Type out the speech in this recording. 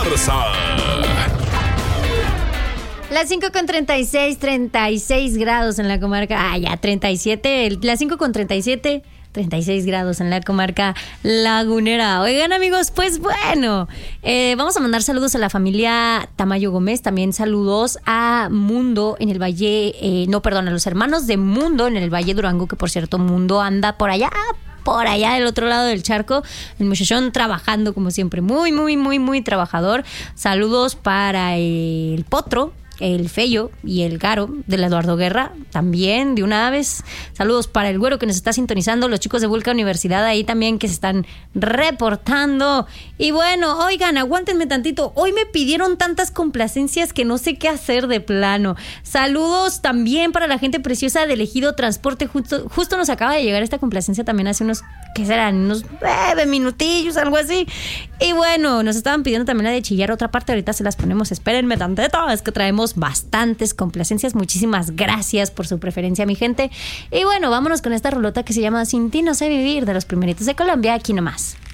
Garza. Las 5:36 grados en la comarca. Ah, ya, 37. Las 5:37. 36 grados en la comarca lagunera. Oigan, amigos, pues bueno, vamos a mandar saludos a la familia Tamayo Gómez, también saludos a Mundo en el Valle, a los hermanos de Mundo en el Valle Durango, que por cierto, Mundo anda por allá del otro lado del charco, el muchachón trabajando como siempre, muy trabajador. Saludos para el Potro, el Feyo y el Garo del Eduardo Guerra, también de una vez. Saludos para el Güero que nos está sintonizando, los chicos de Vulca Universidad ahí también que se están reportando. Y bueno, oigan, aguántenme tantito. Hoy me pidieron tantas complacencias que no sé qué hacer de plano. Saludos también para la gente preciosa del Ejido Transporte. Justo nos acaba de llegar esta complacencia también hace unos, ¿qué serán? Unos 9 minutillos, algo así. Y bueno, nos estaban pidiendo también la de Chillar otra parte. Ahorita se las ponemos. Espérenme tantito, es que traemos bastantes complacencias. Muchísimas gracias por su preferencia, mi gente. Y bueno, vámonos con esta rolota que se llama Sin ti no sé vivir, de los Primeritos de Colombia, aquí nomás.